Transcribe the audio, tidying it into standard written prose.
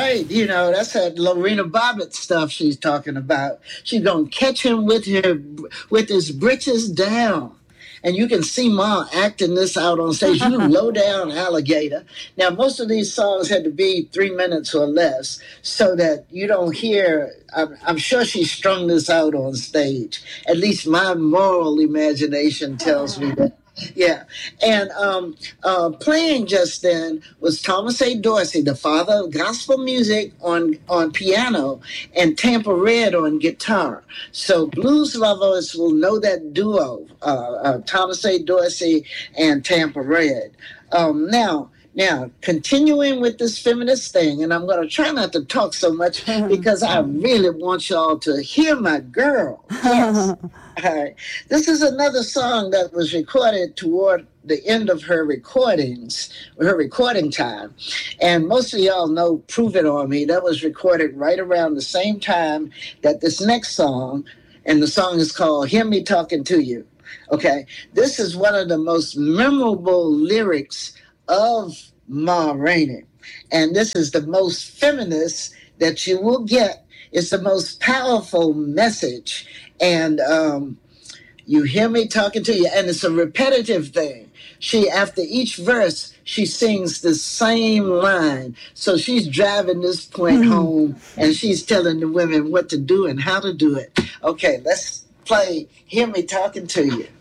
right. You know, that's that Lorena Bobbitt stuff she's talking about. She's gonna catch him with his britches down. And you can see Ma acting this out on stage. You low down alligator. Now, most of these songs had to be 3 minutes or less so that you don't hear. I'm sure she strung this out on stage. At least my moral imagination tells me that. Yeah, and playing just then was Thomas A. Dorsey, the father of gospel music, on piano, and Tampa Red on guitar. So blues lovers will know that duo, Thomas A. Dorsey and Tampa Red. Now, continuing with this feminist thing, and I'm going to try not to talk so much because I really want y'all to hear my girl. Yes. All right. This is another song that was recorded toward the end of her recording time. And most of y'all know Prove It On Me. That was recorded right around the same time that this next song, and the song is called Hear Me Talking to You. Okay. This is one of the most memorable lyrics of Ma Rainey. And this is the most feminist that you will get. It's the most powerful message. And you hear me talking to you. And it's a repetitive thing. After each verse, she sings the same line. So she's driving this point home, and she's telling the women what to do and how to do it. Okay, let's play Hear Me Talking to You.